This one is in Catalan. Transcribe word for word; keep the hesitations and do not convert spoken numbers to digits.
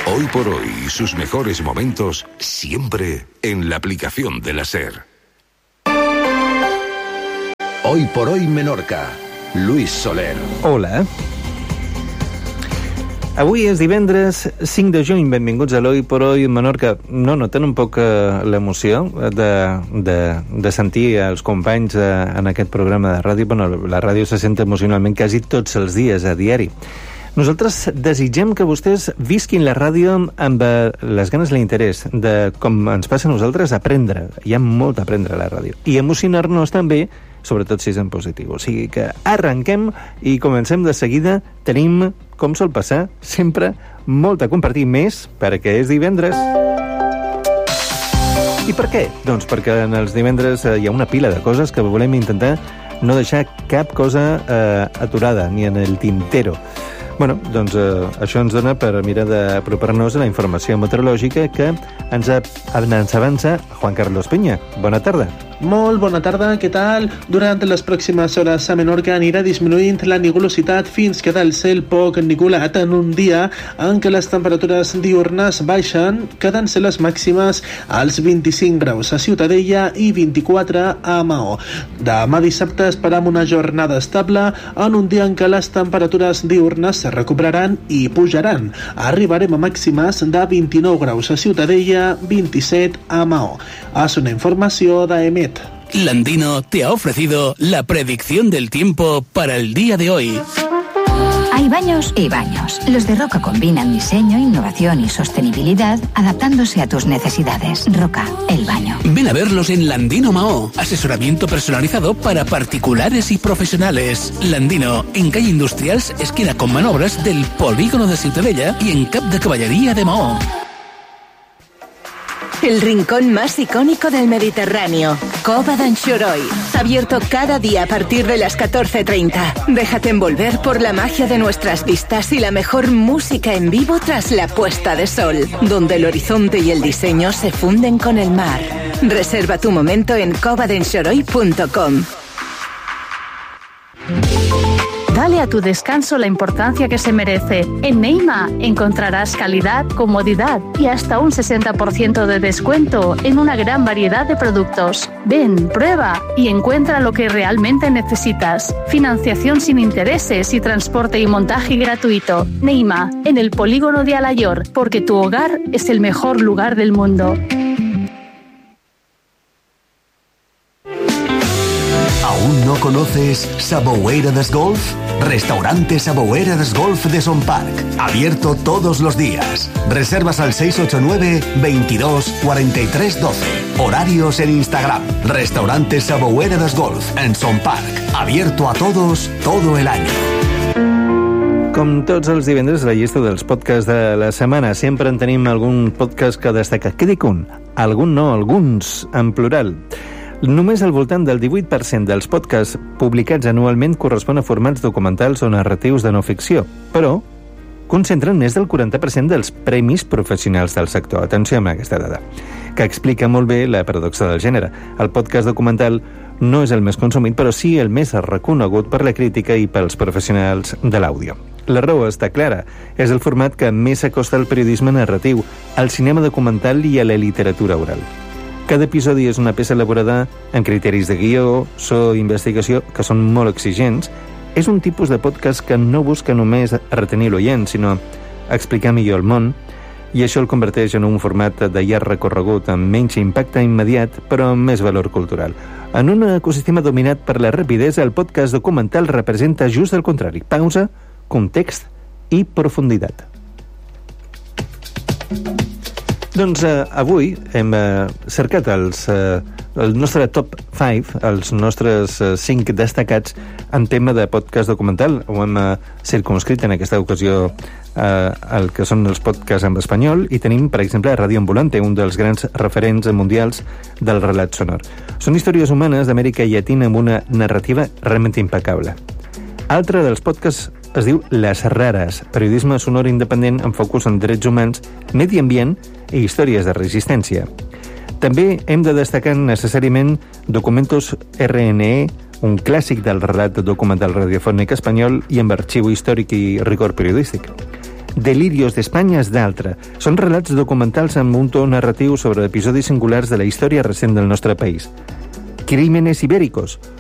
Hoy por hoy y sus mejores momentos siempre en la aplicación de la SER. Hoy por hoy Menorca. Luis Soler. Hola. Avui és divendres cinc de juny, benvinguts a l'Hoy por Hoy Menorca. No noten un poc uh, l'emoció de, de, de sentir els companys uh, en aquest programa de ràdio? Bueno, la ràdio se sent emocionalment quasi tots els dies, a diari. Nosaltres desitgem que vostès visquin la ràdio amb uh, les ganes i l'interès de, com ens passa a nosaltres, aprendre. Hi ha molt a aprendre a la ràdio. I emocionar-nos també, sobretot si és en positiu. O sigui que arrenquem i comencem de seguida. Tenim, com sol passar, sempre molt a compartir, més perquè és divendres. I per què? Doncs perquè en els divendres hi ha una pila de coses que volem intentar no deixar cap cosa eh, aturada, ni en el tintero. Bueno, doncs eh, això ens dona per mirar d'apropar-nos a la informació meteorològica que ens, a, ens avança Juan Carlos Peña. Bona tarda. Molt bona tarda, què tal? Durant les pròximes hores a Menorca anirà disminuint la nugulositat fins quedar el cel poc ennuvolat en un dia en què les temperatures diurnes baixen, quedant-se les màximes als vint-i-cinc graus a Ciutadella i vint-i-quatre a Maó. Demà dissabte esperam una jornada estable en un dia en què les temperatures diurnes se recuperaran i pujaran. Arribarem a màximes de vint-i-nou graus a Ciutadella, vint-i-set a Maó. És una informació d'Emet. Landino te ha ofrecido la predicción del tiempo para el día de hoy. Hay baños y baños. Los de Roca combinan diseño, innovación y sostenibilidad, adaptándose a tus necesidades. Roca, el baño. Ven a verlos en Landino Mahó. Asesoramiento personalizado para particulares y profesionales. Landino, en calle Industrials, esquina con Manobras del Polígono de Ciutadella y en Cap de Caballería de Mahó. El rincón más icónico del Mediterráneo, Cova d'en Xoroi. Abierto cada día a partir de las catorce treinta. Déjate envolver por la magia de nuestras vistas y la mejor música en vivo tras la puesta de sol, donde el horizonte y el diseño se funden con el mar. Reserva tu momento en cova d'en xoroi punto com. Dale a tu descanso la importancia que se merece. En Neima encontrarás calidad, comodidad y hasta un sesenta por ciento de descuento en una gran variedad de productos. Ven, prueba y encuentra lo que realmente necesitas. Financiación sin intereses y transporte y montaje gratuito. Neima, en el polígono de Alayor, porque tu hogar es el mejor lugar del mundo. ¿Aún no conoces Saboueras Golf? Restaurante Saboueras Golf de Son Parc. Abierto todos los días. Reservas al seis ocho nueve, veintidós, cuarenta y tres doce. Horarios en Instagram. Restaurante Saboueras Golf en Son Parc. Abierto a todos todo el año. Com tots els divendres, la llista dels podcasts de la setmana. Sempre en tenim algun podcast que destaca. Què dic un? Algun no, alguns, en plural. Només al voltant del divuit per cent dels podcasts publicats anualment correspon a formats documentals o narratius de no ficció, però concentren més del quaranta per cent dels premis professionals del sector. Atenció amb aquesta dada, que explica molt bé la paradoxa del gènere. El podcast documental no és el més consumit, però sí el més reconegut per la crítica i pels professionals de l'àudio. La raó està clara. És el format que més s'acosta al periodisme narratiu, al cinema documental i a la literatura oral. Cada episodi és una peça elaborada amb criteris de guió, so i investigació que són molt exigents. És un tipus de podcast que no busca només retenir l'oient, sinó explicar millor el món, i això el converteix en un format de llarg recorregut amb menys impacte immediat, però amb més valor cultural. En un ecosistema dominat per la rapidesa, el podcast documental representa just el contrari: pausa, context i profunditat. Doncs eh, avui hem eh, cercat els, eh, el nostre top cinc, els nostres eh, cinc destacats en tema de podcast documental. Ho hem eh, circumscrit en aquesta ocasió eh, el que són els podcasts en espanyol, i tenim, per exemple, Radio Ambulante, un dels grans referents mundials del relat sonor. Són històries humanes d'Amèrica Llatina amb una narrativa realment impecable. Altre dels podcasts es diu Les Rares, periodisme sonor independent amb focus en drets humans, medi ambient i històries de resistència. També hem de destacar necessàriament Documentos R N E, un clàssic del relat documental radiofònic espanyol i amb arxiu històric i rigor periodístic. Delirios d'Espanya és d'altra. Són relats documentals amb un to narratiu sobre episodis singulars de la història recent del nostre país. Crímenes ibéricos,